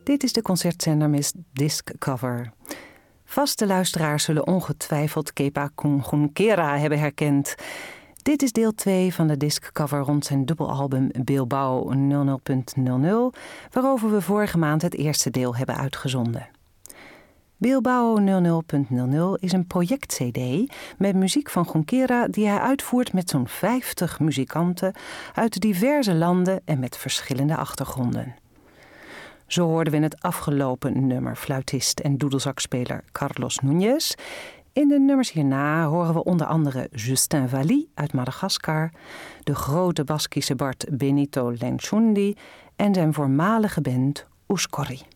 Dit is de concertzender Miss Discover. Vaste luisteraars zullen ongetwijfeld Kepa Junquera hebben herkend. Dit is deel 2 van de Discover rond zijn dubbelalbum Bilbao 00.00, waarover we vorige maand het eerste deel hebben uitgezonden. Bilbao 00.00 is een project-cd met muziek van Junquera die hij uitvoert met zo'n 50 muzikanten uit diverse landen en met verschillende achtergronden. Zo hoorden we in het afgelopen nummer fluitist en doedelzakspeler Carlos Núñez. In de nummers hierna horen we onder andere Justin Valli uit Madagaskar, de grote Baskische bard Benito Lenchundi en zijn voormalige band Ouskorri.